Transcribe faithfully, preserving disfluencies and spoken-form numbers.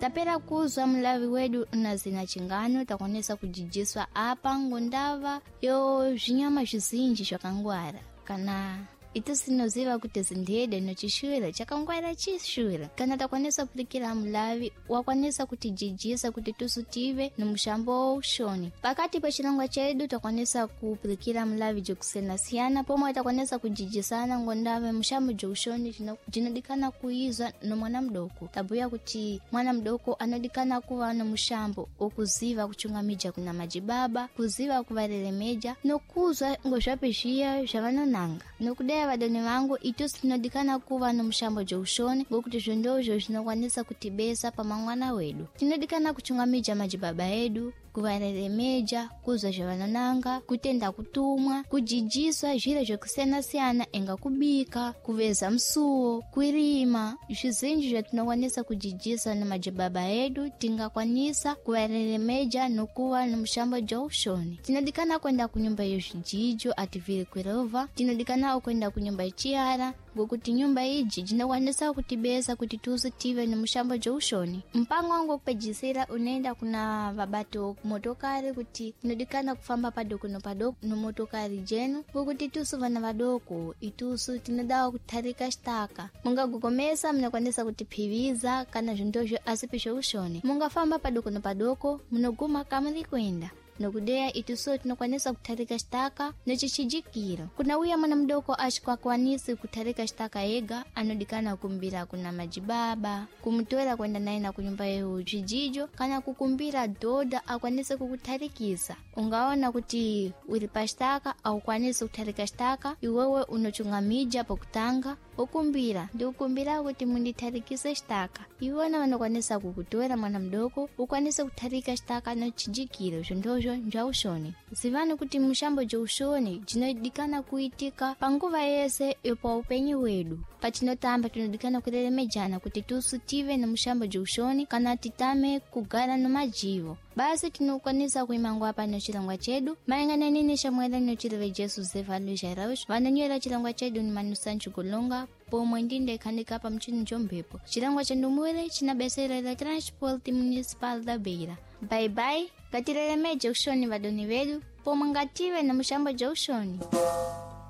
Tapera kuzwa mlavi wedu unazina chingano takwanisa kujijiswa apa ngondava yo zvinyama zvizinji zvakangwara kana ito sinoziva kuti zindede no chishwira chakangwara chishwira kana takwanisa kulikira mlavi wakwanisa kutijijisa kuti tusutive no mushambo ushoni pakati pa chilangwa chedu takwanisa kulikira mlavi jokusena siana pomwe takwanisa kujijisana ngondave mushambo jokushoni jinodikana kuizwa no mwana mdoko tabuya kuti mwana mdoko anodikana kuva no mushambo okuziva kuchunga mija kuna majibaba kuziva kuvarele meja no kuzwa ngozvapezhiya zvavanonanga no kude vadoni vangu itu sinodikana kuva no mushambo jokushoni ngokuti zvondozvo zvinokwanisa kutibesa pa mangwana wedu tinodikana kuchunga mija majibaba edu kuvarele meja kuzwa zvavanonanga kutenda kutumwa kujijiswa zviro zvekusena siyana enga kubika kuveza msuwo kwirima zvizinji zvatinokwanisa kujijisa na majibaba edu tingakwanisa kuvarele meja nokuva no mushambo jokushoni tinodikana kwenda kunyumba yezvijijo ativiri kwirova tinodikana kwenda kunyumba ichiara ngokuti nyumba iji jinokwanisa kutibesa kuti tuzi tive no mushambo jokushoni mpango wangu kupejisira unaenda kuna vabato motokari kuti tinodikana kufamba padoko no padoko no motokari jenu ngokuti tusu vana vadoko itusu tinodawa kutarika staka munga gugomesa mnakwanisa kutiphiviza kana zvindozvo asipi jokushoni munga famba padoko no padoko munoguma kamili kwenda nokudeya ituso tinokwanisa kutarika staka nechichijikiro kuna uya mwana mdoko ashikakwanisi kutarika staka ega anodikana kumbira kuna majibaba kumutwela kwenda naye na kunyumba yehu chijijo kana kukumbira doda akwanise kukutarikisa ungaona kuti uri pa staka au kwanisi kutarika staka iwewe unochunga mija pokutanga ukumbira ndi ukumbira kuti munditarikise staka iwona wanokwanisa kukutwela mwana mdoko ukwanise kutarika staka no chijikiro zvondozvo njaushoni zivani kuti mushambo jokushoni jinodikana kuitika panguva yese yopa upenyu wedu patinotamba tinodikana kulelemejana kuti tusu tive no mushambo jokushoni kana titame kugara no majivo basi tinokwanisa kuimangwa apa no chilangwa chedu maingana nini shamwela no chileve Jesu Zevalo Jairaush vananyera chilangwa chedu ni Manusanchu Golonga pomwe ndinde khandika pa mchini jombepo chilangwa chendumwele chinabesera la Transport Municipal da Beira. Bye bye katirele meja ushoni vadoni vedu pomwe ngative no mushambo jokushoni.